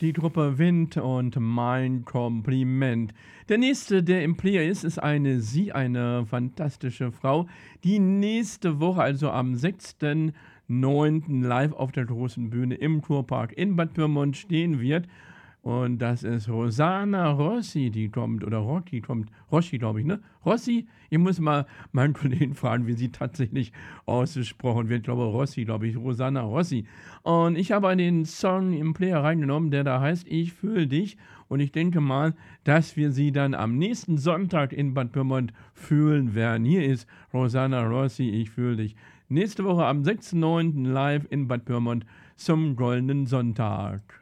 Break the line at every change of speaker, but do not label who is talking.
Die Gruppe Wind und mein Kompliment. Der nächste, der im Player ist eine fantastische Frau, die nächste Woche, also am 6.9. live auf der großen Bühne im Kurpark in Bad Pyrmont stehen wird. Und das ist Rosanna Rossi, die kommt, oder Rocchi kommt, Rossi, glaube ich, ne? Rossi, ich muss mal meinen Kollegen fragen, wie sie tatsächlich ausgesprochen wird. Ich glaube, Rossi, glaube ich, Rosanna Rossi. Und ich habe den Song im Player reingenommen, der da heißt Ich fühle dich. Und ich denke mal, dass wir sie dann am nächsten Sonntag in Bad Pyrmont fühlen werden. Hier ist Rosanna Rossi, Ich fühle dich. Nächste Woche am 6.9. live in Bad Pyrmont zum Goldenen Sonntag.